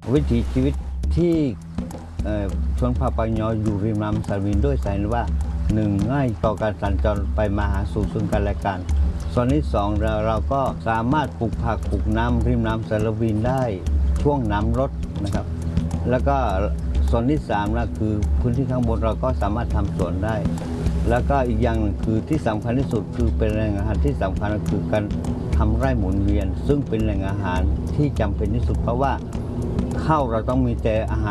วิถีชีวิตที่ชนเผ่าปายออยู่ริมลำสารวินด้วยสาเหตุว่า1ง่ายต่อการสัญจรไปมาหาสู่ซึ่งกันและกันส่วนที่2เราก็สามารถปลูกผักปลูกน้ำริมน้ำสารวินได้ช่วงน้ำลดนะครับแล้วก็ส่วนที่3นะคือพื้นที่ข้างบนเราก็สามารถทำสวนได้แล้วก็อีกอย่างคือที่สำคัญที่สุดคือเป็นแหล่งอาหารที่สำคัญก็คือการทำไร่หมุนเวียนซึ่งเป็นแหล่งอาหารที่จำเป็นที่สุดเพราะว่าข้าวเราต้องมีแต่อาหาร